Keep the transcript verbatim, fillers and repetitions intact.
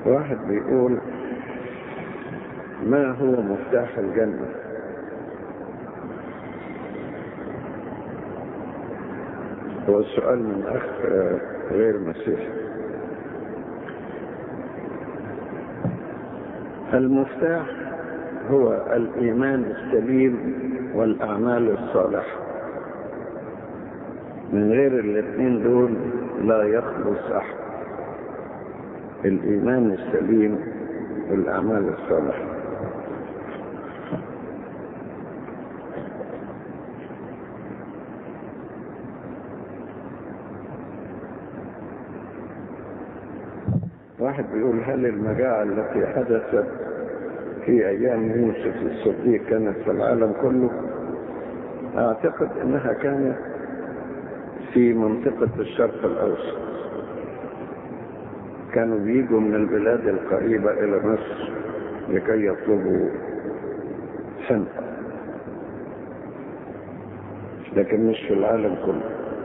واحد بيقول: ما هو مفتاح الجنة؟ هو السؤال من أخ غير مسيحي. المفتاح هو الإيمان السليم والأعمال الصالحة. من غير الاثنين دول لا يخلص أحد. الإيمان السليم والأعمال الصالحة. واحد بيقول: هل المجاعة التي حدثت في أيام يوسف الصديق كانت في العالم كله؟ أعتقد أنها كانت في منطقة الشرق الأوسط. كانوا بيجوا من البلاد القريبة إلى مصر لكي يطلبوا حنطة، لكن مش في العالم كله.